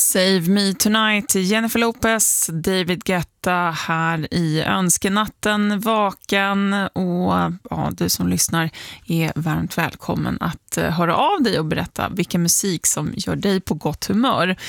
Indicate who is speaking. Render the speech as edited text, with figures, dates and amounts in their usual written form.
Speaker 1: Save Me Tonight, Jennifer Lopez, David Guetta här i önskenatten vaken, och ja, du som lyssnar är varmt välkommen att höra av dig och berätta vilken musik som gör dig på gott humör.